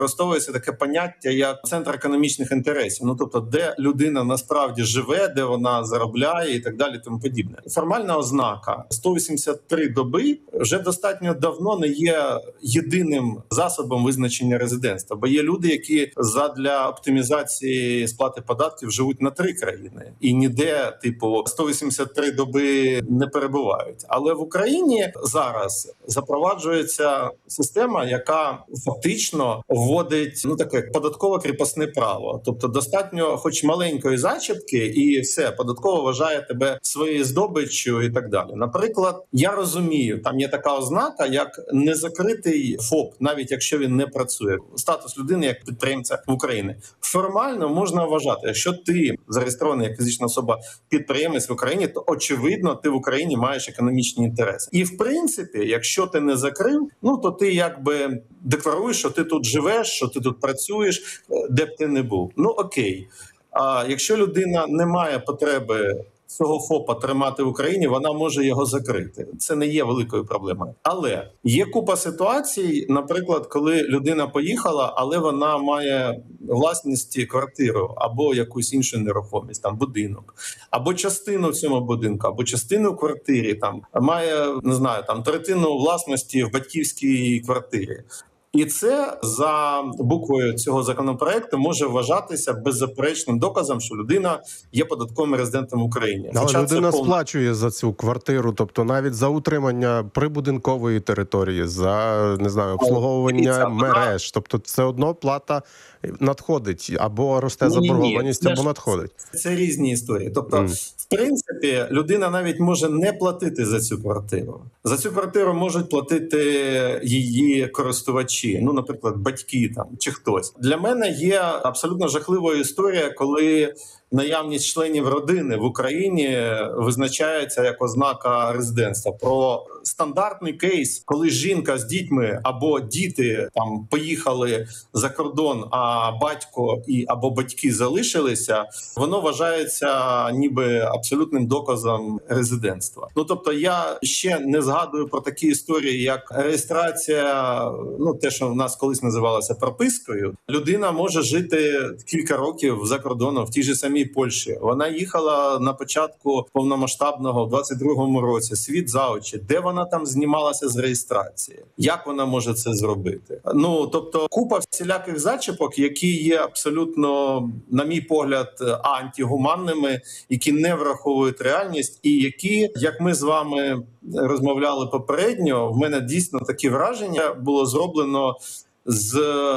використовується таке поняття як центр економічних інтересів. Ну тобто, де людина насправді живе, де вона заробляє і так далі, тому подібне. Формальна ознака 183 доби вже достатньо давно не є єдиним засобом визначення резидентства, бо є люди, які задля оптимізації сплати податків живуть на 3 країни і ніде, типу, 183 доби не перебувають. Але в Україні зараз запроваджується система, яка фактично вводить таке податкове кріпосне право. Тобто достатньо хоч маленької зачіпки, і все, податково вважає тебе своєю здобиччю і так далі. Наприклад, я розумію, там є така ознака, як незакритий ФОП, навіть якщо він не працює. Статус людини як підприємця в Україні. Формально можна вважати, якщо ти зареєстрований як фізична особа підприємець в Україні, то очевидно ти в Україні маєш економічні інтереси. І в принципі, якщо ти не закрив, то ти якби декларуєш, що ти тут живеш, що ти тут працюєш, де б ти не був. Окей. А якщо людина не має потреби цього ФОПа тримати в Україні, вона може його закрити. Це не є великою проблемою. Але є купа ситуацій, наприклад, коли людина поїхала, але вона має власність квартиру або якусь іншу нерухомість, там будинок, або частину в цьому будинку, або частину в квартирі, там має, не знаю, там третину власності в батьківській квартирі. І це за буквою цього законопроекту може вважатися беззаперечним доказом, що людина є податковим резидентом в Україні. Але людина сплачує за цю квартиру, тобто навіть за утримання прибудинкової території, за, не знаю, обслуговування мереж. Тобто все одно плата надходить, або росте заборгованість, або надходить. Це різні історії. Тобто, в принципі, людина навіть може не платити за цю квартиру. За цю квартиру можуть платити її користувачі, наприклад, батьки там чи хтось. Для мене є абсолютно жахливою історія, коли наявність членів родини в Україні визначається як ознака резидентства. Про стандартний кейс, коли жінка з дітьми або діти там поїхали за кордон, а батько або батьки залишилися, воно вважається ніби абсолютним доказом резидентства. Тобто я ще не згадую про такі історії, як реєстрація, те, що в нас колись називалося пропискою. Людина може жити кілька років за кордоном в тій же самій Польщі. Вона їхала на початку повномасштабного в 22-му році, світ за очі. Де вона там знімалася з реєстрації? Як вона може це зробити? Тобто купа всіляких зачіпок, які є абсолютно, на мій погляд, антигуманними, які не враховують реальність і які, як ми з вами розмовляли попередньо, в мене дійсно такі враження було зроблено з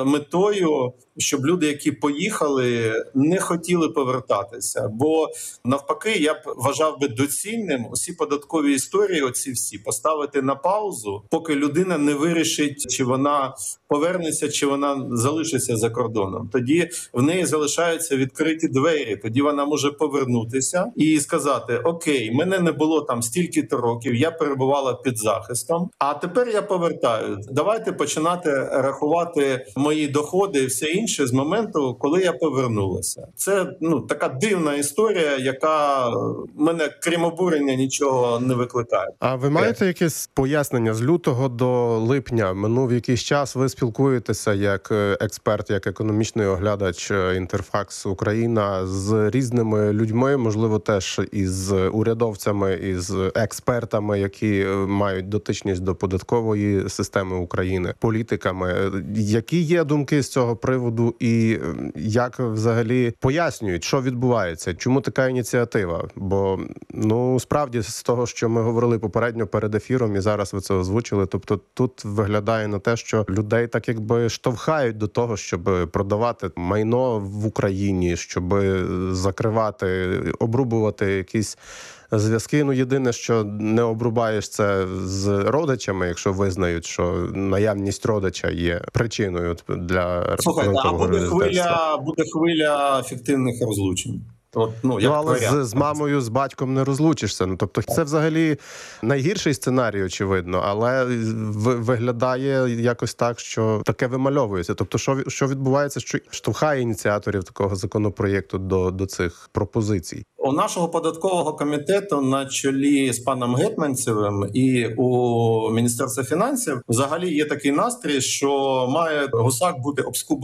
метою, щоб люди, які поїхали, не хотіли повертатися. Бо навпаки, я б вважав би доцільним усі податкові історії, оці всі, поставити на паузу, поки людина не вирішить, чи вона повернеться, чи вона залишиться за кордоном. Тоді в неї залишаються відкриті двері. Тоді вона може повернутися і сказати: окей, мене не було там стільки-то років, я перебувала під захистом, а тепер я повертаюсь. Давайте починати рахувати мої доходи і все інше з моменту, коли я повернулася. Це така дивна історія, яка мене, крім обурення, нічого не викликає. А ви маєте якесь пояснення? З лютого до липня минув якийсь час, ви спілкуєтеся як експерт, як економічний оглядач Інтерфакс Україна з різними людьми, можливо, теж із урядовцями, із експертами, які мають дотичність до податкової системи України, політиками. Які є думки з цього приводу і як взагалі пояснюють, що відбувається? Чому така ініціатива? Бо, справді, з того, що ми говорили попередньо перед ефіром, і зараз ви це озвучили, тобто тут виглядає на те, що людей так якби штовхають до того, щоб продавати майно в Україні, щоб закривати, обрубувати якісь зв'язки. Єдине, що не обрубаєш це з родичами, якщо визнають, що наявність родича є причиною для податкового резидентства. Буде хвиля фіктивних розлучень. От, як але варіант. з мамою, з батьком не розлучишся. Ну, тобто це взагалі найгірший сценарій, очевидно, але виглядає якось так, що таке вимальовується. Тобто що відбувається, що штовхає ініціаторів такого законопроєкту до цих пропозицій? У нашого податкового комітету на чолі з паном Гетманцевим і у Міністерства фінансів взагалі є такий настрій, що має Гусак бути обскубаний